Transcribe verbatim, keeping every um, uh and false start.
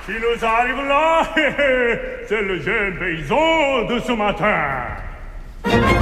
Qui nous arrive là, c'est le jeune paysan de ce matin.